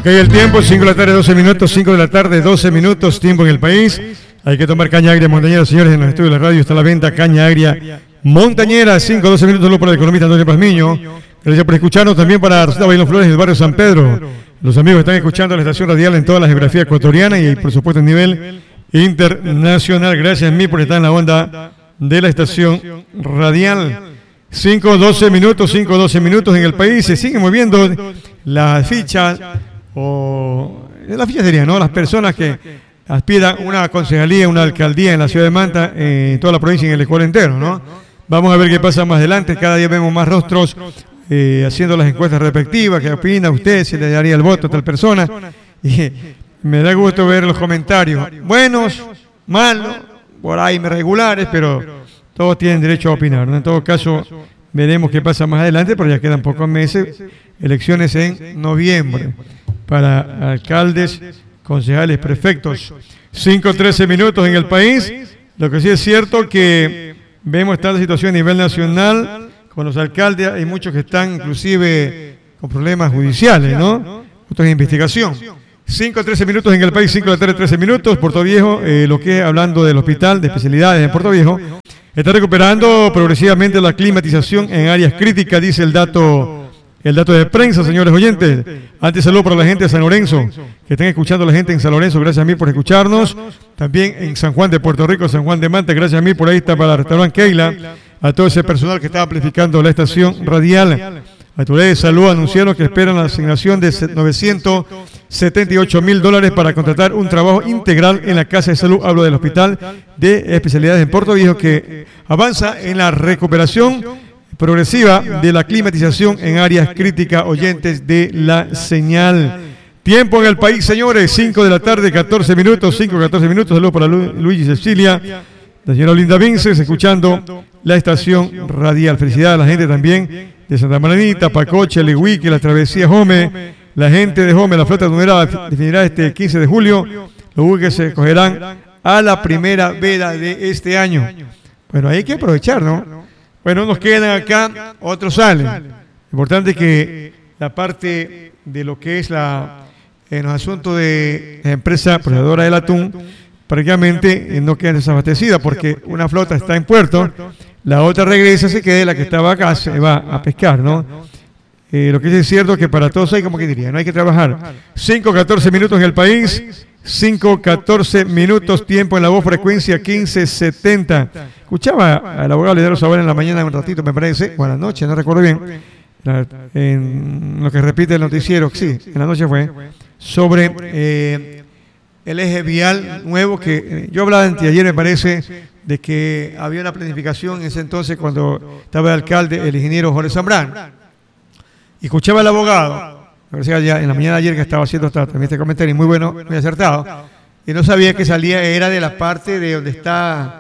Ok, el tiempo, 5 de la tarde, 12 minutos, 5 de la tarde, 12 minutos, tiempo en el país. Hay que tomar caña agria montañera, señores, en los estudios de la radio está a la venta caña agria montañera, 5, 12 minutos, solo para el economista Antonio Pazmiño. Gracias por escucharnos, también para Rosita Bailón Flores del barrio San Pedro. Los amigos están escuchando la estación radial en toda la geografía ecuatoriana y por supuesto en nivel internacional. Gracias a mí por estar en la onda de la estación radial. 5, 12 minutos, 5, 12 minutos en el país. Se siguen moviendo las fichas, o las fichas serían, ¿no? Las personas que aspiran una concejalía, una alcaldía en la ciudad de Manta, en toda la provincia y en el Ecuador entero, ¿no? Vamos a ver qué pasa más adelante. Cada día vemos más rostros haciendo las encuestas respectivas. ¿Qué opina usted? ¿Si le daría el voto a tal persona? Y me da gusto ver los comentarios. Buenos, malos, por ahí regulares, pero todos tienen derecho a opinar, ¿no? En todo caso, veremos qué pasa más adelante, pero ya quedan pocos meses. Elecciones en noviembre para alcaldes, concejales, prefectos. 5, 13 minutos en el país. Lo que sí es cierto que vemos esta situación a nivel nacional con los alcaldes. Hay muchos que están inclusive con problemas judiciales, ¿no? Otros en investigación. 5, 13 minutos en el país, 5 de la tarde, 13 minutos. Puerto Viejo, lo que hablando del hospital de especialidades en Puerto Viejo, está recuperando progresivamente la climatización en áreas críticas, dice el dato de prensa, señores oyentes. Antes, saludo para la gente de San Lorenzo, que están escuchando a la gente en San Lorenzo, gracias a mí por escucharnos. También en San Juan de Puerto Rico, San Juan de Manta, gracias a mí por ahí está para el restaurante Keila, a todo ese personal que está amplificando la estación radial. Autoridades de salud anunciaron que esperan la asignación de $978,000 para contratar un trabajo integral en la Casa de Salud. Hablo del Hospital de Especialidades en Puerto Viejo, que avanza en la recuperación progresiva de la climatización en áreas críticas, oyentes de la señal. Tiempo en el país, señores, 5 de la tarde, 14 minutos, 5, 14 minutos. Saludos para Luigi Cecilia, la señora Linda Vinces, escuchando la estación radial. Felicidades a la gente también de Santa Maranita, Pacoche, Lehuique, la travesía Jome, la gente de Jome, la flota numerada definirá este 15 de julio los buques se cogerán a la primera veda de este año. Bueno, hay que aprovechar, ¿no? Bueno, unos quedan acá, otros salen. Importante que la parte de lo que es en los asuntos de la empresa proveedora del atún, prácticamente no queda desabastecida, porque una flota está en puerto, la otra regresa, se queda, la que estaba acá se va a pescar, ¿no? Lo que es cierto que para todos hay, como que diría, no hay que trabajar. 5, 14 minutos en el país, 5, 14 minutos, tiempo en la voz, frecuencia 1570. Escuchaba al abogado Lidero Zavala en la mañana un ratito, me parece, o a la noche, no recuerdo bien, en lo que repite el noticiero, sí, en la noche fue, sobre el eje vial nuevo que yo hablaba anteayer, me parece, de que había una planificación en ese entonces cuando estaba el alcalde, el ingeniero Jorge Zambrano. Y escuchaba al abogado, me parecía ya en la mañana de ayer que estaba haciendo también este comentario, muy bueno, muy acertado, y no sabía que salía, era de la parte de donde está,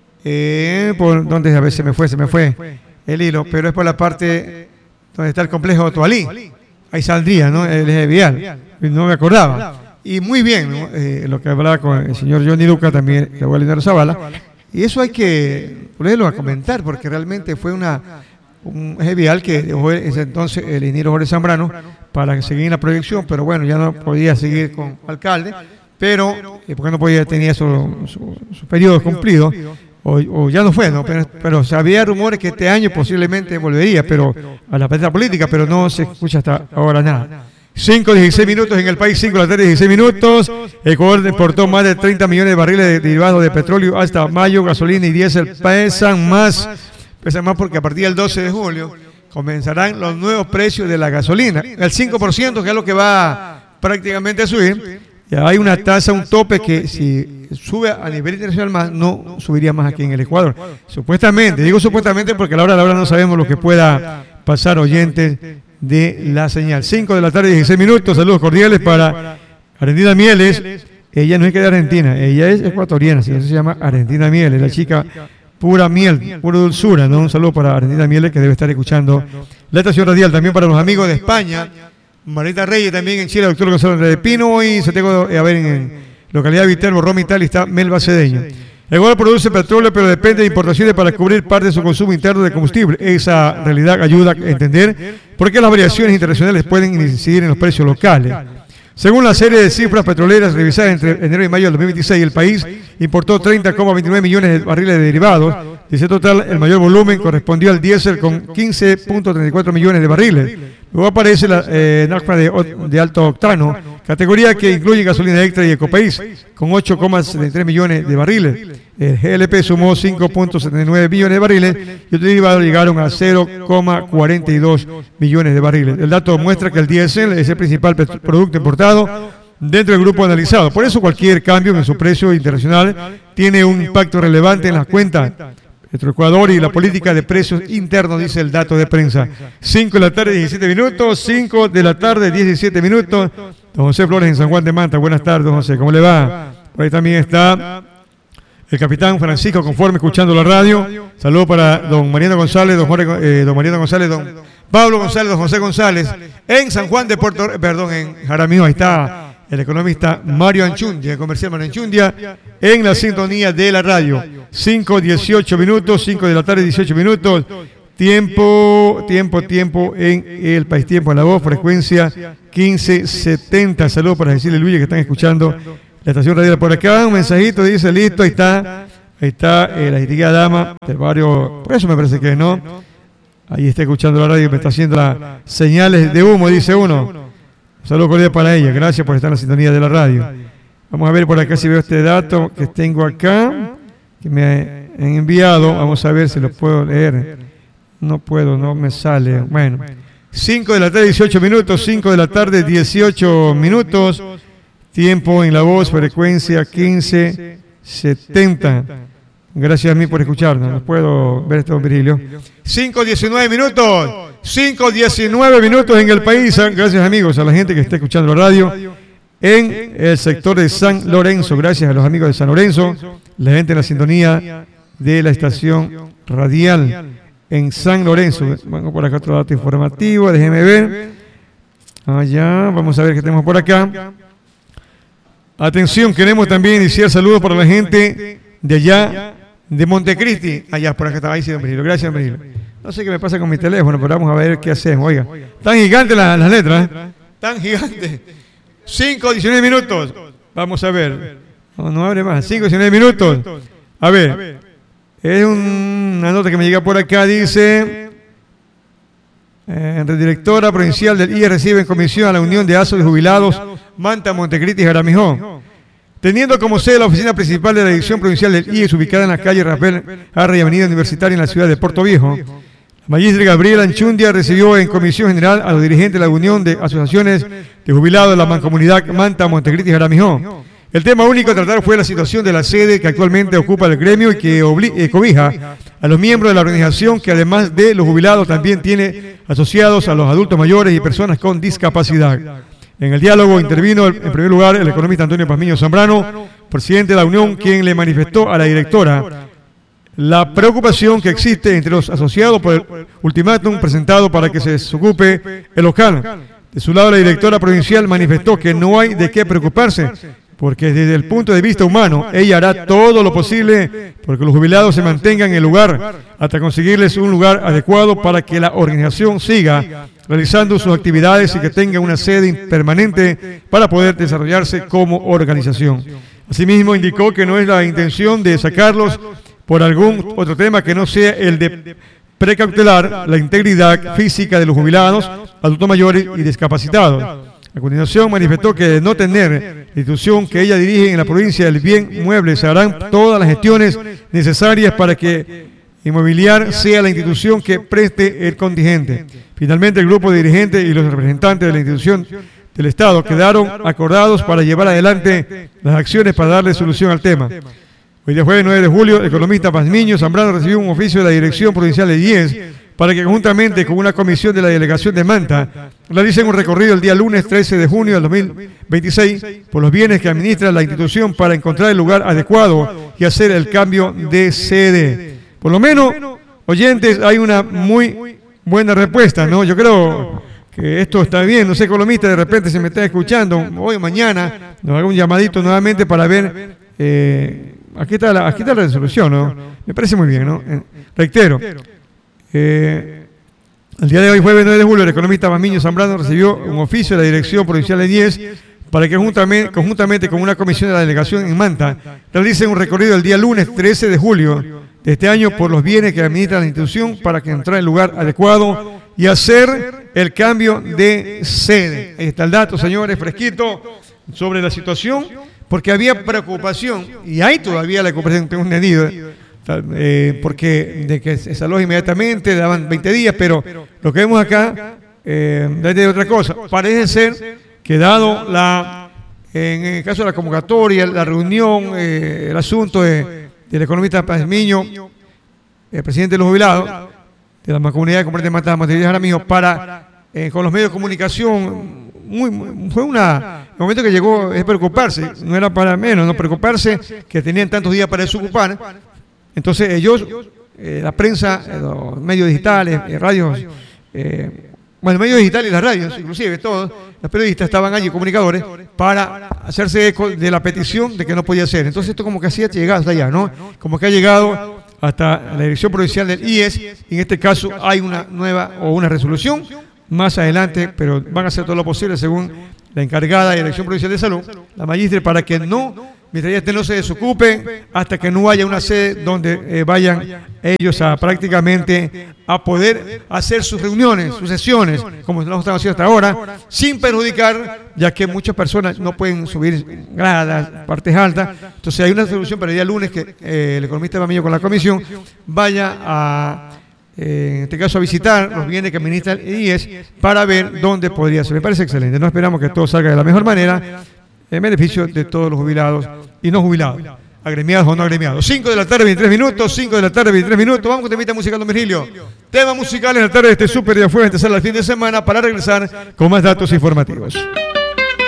por donde a veces se me fue el hilo, pero es por la parte donde está el complejo Toalí, ahí saldría, ¿no? El eje vial, no me acordaba. Y muy bien, ¿no? Lo que hablaba con el señor Johnny Luca, también el abogado Lidero Zavala, y eso hay que ponerlo a comentar, porque realmente fue un eje vial que dejó ese entonces el ingeniero Jorge Zambrano para seguir en la proyección, pero bueno, ya no podía seguir con alcalde, pero porque no podía, tenía su periodo cumplido, o ya no fue, ¿no? Pero había rumores que este año posiblemente volvería, pero a la patria política, pero no se escucha hasta ahora nada. 5, 16 minutos en el país, 5 de la tarde, 16 minutos. Ecuador exportó más de 30 millones de barriles de derivados de petróleo hasta mayo. Gasolina y diésel pesan más porque a partir del 12 de julio comenzarán los nuevos precios de la gasolina. El 5%, que es lo que va prácticamente a subir. Ya hay una tasa, un tope que si sube a nivel internacional más, no subiría más aquí en el Ecuador. Supuestamente, digo supuestamente porque a la hora no sabemos lo que pueda pasar, oyentes de la señal. 5 de la tarde, 16 minutos. Saludos cordiales para Argentina Mieles. Ella no es que de Argentina, ella es ecuatoriana, se llama Argentina Mieles, la chica pura miel, pura dulzura, ¿no? Un saludo para Argentina Mieles, que debe estar escuchando la estación radial. También para los amigos de España, Marita Reyes, también en Chile, doctor Gonzalo de Pino, y se tengo a ver en localidad de Viterbo, Roma, Italia, está Melba Cedeño. Ecuador produce petróleo, pero depende de importaciones para cubrir parte de su consumo interno de combustible. Esa realidad ayuda a entender por qué las variaciones internacionales pueden incidir en los precios locales. Según la serie de cifras petroleras revisadas entre enero y mayo del 2026, el país importó 30,29 millones de barriles de derivados. De ese total, el mayor volumen correspondió al diésel con 15,34 millones de barriles. Luego aparece la nafta de alto octano, categoría que incluye gasolina extra y ecopaís, con 8,73 millones de barriles. El GLP sumó 5,79 millones de barriles y otros derivados llegaron a 0,42 millones de barriles. El dato muestra que el diésel es el principal producto importado dentro del grupo analizado. Por eso cualquier cambio en su precio internacional tiene un impacto relevante en las cuentas Petroecuador y la política de precios internos, dice el dato de prensa. 5 de la tarde, 17 minutos. 5 de la tarde, 17 minutos. Don José Flores en San Juan de Manta. Buenas tardes, don José. ¿Cómo le va? Por ahí también está el capitán Francisco Conforme escuchando la radio. Saludos para don Mariano González, don Mariano González, don Pablo González, don José González. En San Juan de en Jaramillo, ahí está el economista Mario Anchundia, el comercial Mario Anchundia, en la sintonía de la radio. 5:18 minutos, 5 de la tarde, 18 minutos. Tiempo en el país, tiempo en la voz, frecuencia 1570. Saludos para decirle Luis que están escuchando la estación radial por acá. Un mensajito dice, listo, ahí está la distinguida dama del barrio, por eso me parece que no. Ahí está escuchando la radio, me está haciendo las señales de humo, dice uno. Saludos cordiales para ella, gracias por estar en la sintonía de la radio. Vamos a ver por acá si veo este dato que tengo acá, que me han enviado. Vamos a ver si lo puedo leer. No puedo, no me sale. Bueno, 5 de la tarde, 18 minutos, 5 de la tarde, 18 minutos. Tiempo en la voz, frecuencia 1570. Gracias a mí por escucharnos. No puedo ver esto, Virgilio. 5:19 minutos. 5:19 minutos en el país. Gracias, amigos, a la gente que está escuchando la radio en el sector de San Lorenzo. Gracias a los amigos de San Lorenzo, la gente en la sintonía de la estación radial en San Lorenzo. Vengo por acá otro dato informativo. Déjeme ver. Allá, vamos a ver qué tenemos por acá. Atención, queremos también iniciar saludos para la gente de allá, de Montecristi. Allá, por acá está, ahí sí, don Virgilio. Gracias, don Virgilio. No sé qué me pasa con mi teléfono, pero vamos a ver qué hacemos. Oiga, tan gigantes las letras, tan gigantes. 5:19 minutos. Vamos a ver. No abre más. 5:19 minutos. A ver, es una nota que me llega por acá, dice... Directora provincial del IE recibe en comisión a la Unión de Asos de Jubilados Manta, Montecristi y Jaramijó. Teniendo como sede la oficina principal de la Dirección Provincial del IES, ubicada en la calle Rafael Arre y Avenida Universitaria en la ciudad de Puerto Viejo, la magistra Gabriela Anchundia recibió en comisión general a los dirigentes de la Unión de Asociaciones de Jubilados de la Mancomunidad Manta, Montecristi y Jaramijó. El tema único a tratar fue la situación de la sede que actualmente ocupa el gremio y que cobija a los miembros de la organización, que además de los jubilados también tiene asociados a los adultos mayores y personas con discapacidad. En el diálogo intervino en primer lugar el economista Antonio Pazmiño Zambrano, presidente de la Unión, quien le manifestó a la directora la preocupación que existe entre los asociados por el ultimátum presentado para que se desocupe el local. De su lado, la directora provincial manifestó que no hay de qué preocuparse, porque desde el punto de vista humano, ella hará todo lo posible porque los jubilados se mantengan en el lugar hasta conseguirles un lugar adecuado para que la organización siga realizando sus actividades y que tenga una sede permanente para poder desarrollarse como organización. Asimismo, indicó que no es la intención de sacarlos por algún otro tema que no sea el de precautelar la integridad física de los jubilados, adultos mayores y discapacitados. A continuación, manifestó que de no tener la institución que ella dirige en la provincia del bien mueble, se harán todas las gestiones necesarias para que Inmobiliar sea la institución que preste el contingente. Finalmente, el grupo de dirigentes y los representantes de la institución del Estado quedaron acordados para llevar adelante las acciones para darle solución al tema. Hoy día jueves 9 de julio, el economista Pazmiño Zambrano recibió un oficio de la Dirección Provincial de IES para que conjuntamente con una comisión de la Delegación de Manta realicen un recorrido el día lunes 13 de junio del 2026 por los bienes que administra la institución para encontrar el lugar adecuado y hacer el cambio de sede. Por lo menos, oyentes, hay una muy buena respuesta, ¿no? Yo creo que esto está bien. No sé, economista, de repente se me está escuchando hoy o mañana, nos haga un llamadito nuevamente para ver... aquí está la resolución, ¿no? Me parece muy bien, ¿no? Reitero. El día de hoy, jueves 9 de julio, el economista Pazmiño Zambrano recibió un oficio de la Dirección Provincial de IES para que conjuntamente con una comisión de la delegación en Manta realicen un recorrido el día lunes 13 de julio de este año por los bienes que administra la institución para que entre en el lugar adecuado y hacer el cambio de sede. Ahí está el dato, señores, fresquito, sobre la situación, porque había preocupación, y hay todavía la preocupación, tengo entendido, porque de que se desaloja inmediatamente, le daban 20 días, pero lo que vemos acá es otra cosa. Parece ser que dado en el caso de la convocatoria, la reunión, el asunto del economista Pazmiño, el presidente de los jubilados, de la comunidad de comercio de Manta Materiales Jaramillo, con los medios de comunicación, fue el momento que llegó es preocuparse, no era para menos, no preocuparse que tenían tantos días para desocupar. Entonces ellos, la prensa, los medios digitales, radios, bueno, medios digitales y las radios, inclusive todos los periodistas estaban allí, comunicadores, para hacerse eco de la petición de que no podía ser. Entonces esto como que así ha llegado hasta allá, ¿no? Como que ha llegado hasta la dirección provincial del IES, y en este caso hay una nueva o una resolución más adelante, pero van a hacer todo lo posible según la encargada de la Dirección Provincial de Salud, la magíster, para que mientras ya no se desocupen, hasta que no haya una sede donde vayan ellos a prácticamente a poder hacer sus reuniones, sus sesiones, como lo están haciendo hasta ahora, sin perjudicar, ya que muchas personas no pueden subir gradas, partes altas. Entonces hay una solución para el día lunes que el economista Pazmiño con la comisión vaya en este caso a visitar los bienes que administra el IES para ver dónde podría ser. Me parece excelente. No esperamos que todo salga de la mejor manera en beneficio de todos los jubilados y no jubilados, agremiados o no agremiados. 5 de la tarde, 23 minutos, 5 de la tarde, 23 minutos. Vamos con temita musical, don Virgilio. Tema musical en la tarde de este súper día fue empezar el fin de semana para regresar con más datos informativos.